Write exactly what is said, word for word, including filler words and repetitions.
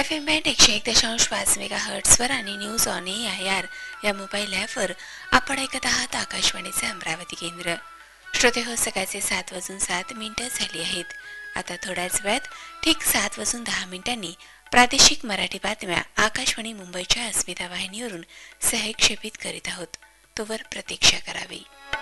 F M band एकशे एक दशांश पाच मेगा हर्ट्सवर आणि news on A I R या मोबाईल ॲपवर आपण ऐकत आहात आकाशवाणीचे अमरावती केंद्र. श्रोते हो, सकाळचे सात वाजून सात मिनिटं झाली आहेत. आता थोड्याच वेळात ठीक सात वाजून दहा मिनिटांनी प्रादेशिक मराठी बातम्या आकाशवाणी मुंबईच्या अस्मिता वाहिनीवरून सहक्षेपित करीत आहोत. तोवर प्रतीक्षा करावी.